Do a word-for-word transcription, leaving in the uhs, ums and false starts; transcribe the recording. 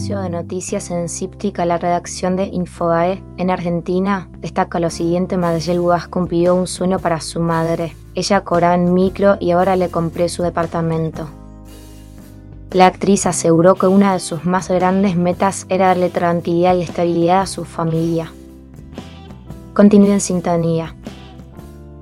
servicio de noticias en Cíptica, la redacción de Infobae en Argentina, destaca lo siguiente: Madeleine Bugaz cumplió un sueño para su madre. Ella cobraba en micro y ahora le compré su departamento. La actriz aseguró que una de sus más grandes metas era darle tranquilidad y estabilidad a su familia. Continúe en sintonía.